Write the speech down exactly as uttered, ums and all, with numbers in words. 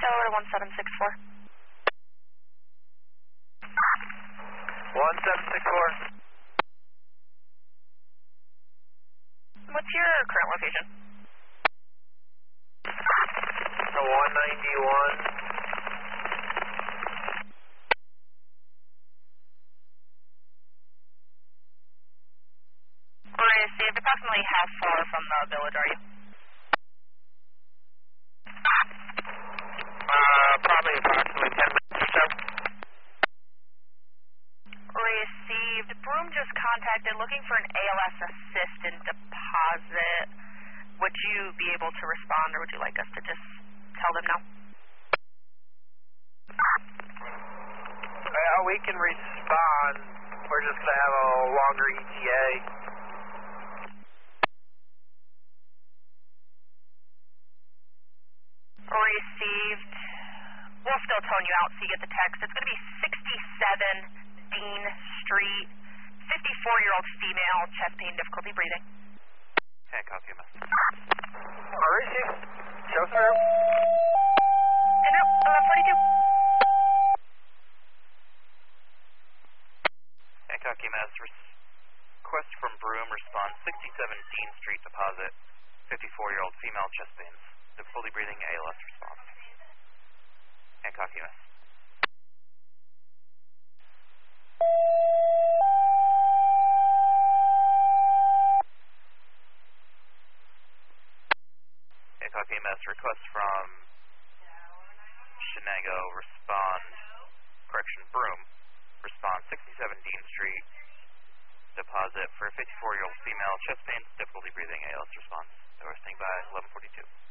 Tower to one seven six four. one seven six four. What's your current location? one ninety-one. Received. Approximately how far from the village are you? Uh, probably approximately ten minutes or so. Received. Broom just contacted looking for an A L S assistant deposit. Would you be able to respond, or would you like us to just tell them no? Well, we can respond. We're just going to have a longer E T A. Received. We'll still tone you out so you get the text. It's going to be sixty-seven Dean Street, fifty-four-year-old female, chest pain, difficulty breathing. Can't copy a message. Where is she? Show through. And up, eleven forty-two. Hancock E M S, request from Broome, response sixty-seven Dean Street, deposit, fifty-four-year-old female, chest pains, difficulty breathing, A L S response. Hancock E M S. Hancock E M S, request from Shenago, respond, correction, Broome, response sixty-seven Dean Street, deposit for a fifty-four-year-old female, chest pains, difficulty breathing, A L S response. Requesting by eleven forty-two.